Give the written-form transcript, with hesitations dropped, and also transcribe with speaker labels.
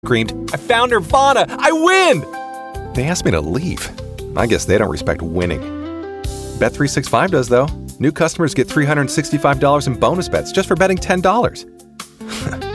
Speaker 1: screamed, "I found Nirvana! I win!" They asked me to leave. I guess they don't respect winning. Bet365 does, though. New customers get $365 in bonus bets just for betting $10.